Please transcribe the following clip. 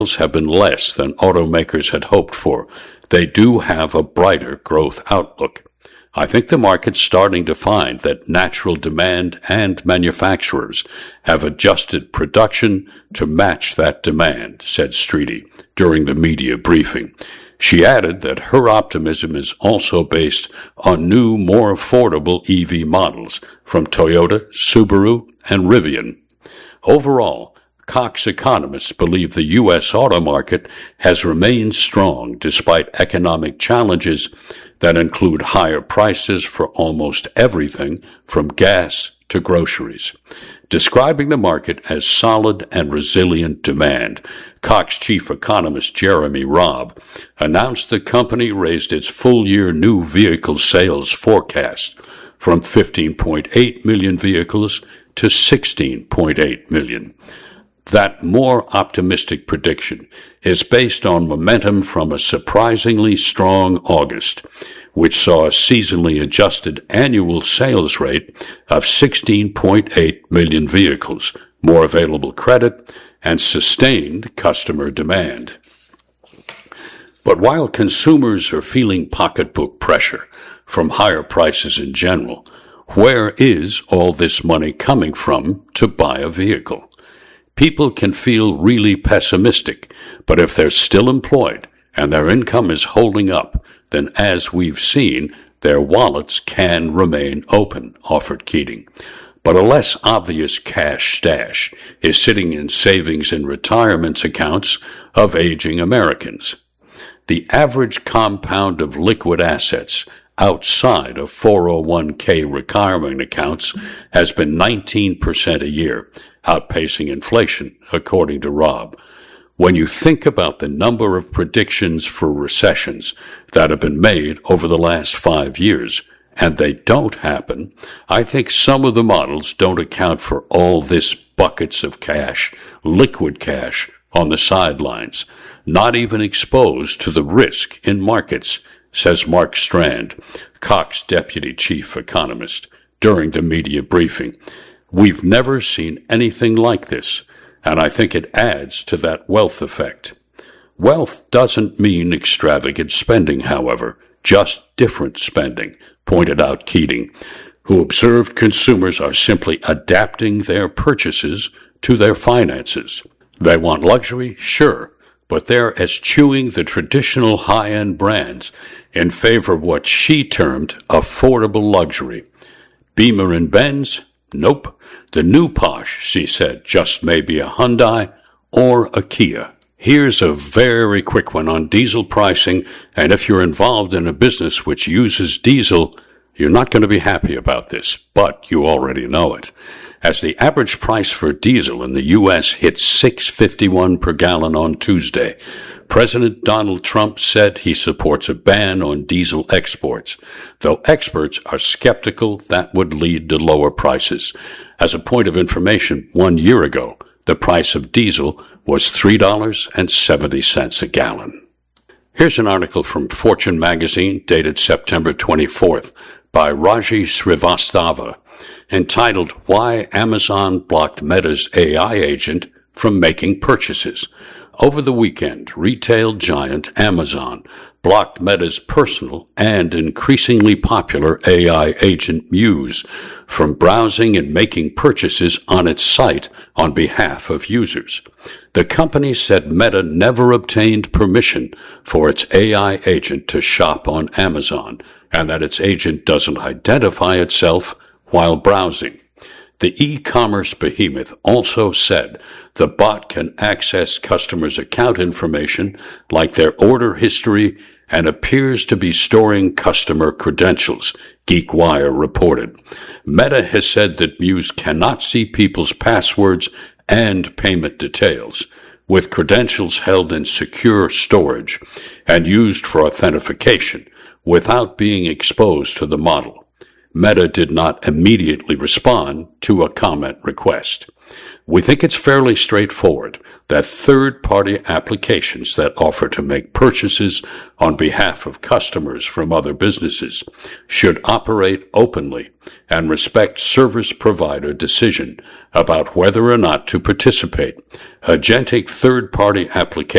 have been less than automakers had hoped for, they do have a brighter growth outlook. I think the market's starting to find that natural demand and manufacturers have adjusted production to match that demand, said Streety during the media briefing. She added that her optimism is also based on new, more affordable EV models from Toyota, Subaru, and Rivian. Overall, Cox economists believe the U.S. auto market has remained strong despite economic challenges that include higher prices for almost everything from gas to groceries. Describing the market as solid and resilient demand, Cox chief economist Jeremy Robb announced the company raised its full-year new vehicle sales forecast from 15.8 million vehicles to 16.8 million. That more optimistic prediction is based on momentum from a surprisingly strong August, which saw a seasonally adjusted annual sales rate of 16.8 million vehicles, more available credit, and sustained customer demand. But while consumers are feeling pocketbook pressure from higher prices in general, where is all this money coming from to buy a vehicle? People can feel really pessimistic, but if they're still employed and their income is holding up, then as we've seen, their wallets can remain open, offered Keating. But a less obvious cash stash is sitting in savings and retirement accounts of aging Americans. The average compound of liquid assets outside of 401k retirement accounts has been 19% a year, outpacing inflation, according to Robb. When you think about the number of predictions for recessions that have been made over the last 5 years, and they don't happen, I think some of the models don't account for all this buckets of cash, liquid cash, on the sidelines, not even exposed to the risk in markets, says Mark Strand, Cox deputy chief economist, during the media briefing. We've never seen anything like this, and I think it adds to that wealth effect. Wealth doesn't mean extravagant spending, however, just different spending, pointed out Keating, who observed consumers are simply adapting their purchases to their finances. They want luxury, sure, but they're eschewing the traditional high-end brands in favor of what she termed affordable luxury. Beamer and Benz? Nope. The new posh, she said, just maybe a Hyundai or a Kia. Here's a very quick one on diesel pricing, and if you're involved in a business which uses diesel, you're not going to be happy about this, but you already know it. As the average price for diesel in the U.S. hit $6.51 per gallon on Tuesday, President Donald Trump said he supports a ban on diesel exports, though experts are skeptical that would lead to lower prices. As a point of information, 1 year ago, the price of diesel was $3.70 a gallon. Here's an article from Fortune magazine dated September 24th by Raji Srivastava, entitled Why Amazon Blocked Meta's AI Agent from Making Purchases. Over the weekend, retail giant Amazon blocked Meta's personal and increasingly popular AI agent Muse from browsing and making purchases on its site on behalf of users. The company said Meta never obtained permission for its AI agent to shop on Amazon, and that its agent doesn't identify itself while browsing. The e-commerce behemoth also said the bot can access customers' account information like their order history and appears to be storing customer credentials, GeekWire reported. Meta has said that Muse cannot see people's passwords and payment details, with credentials held in secure storage and used for authentication without being exposed to the model. Meta did not immediately respond to a comment request. We think it's fairly straightforward that third-party applications that offer to make purchases on behalf of customers from other businesses should operate openly and respect service provider decision about whether or not to participate. Agentic third-party applications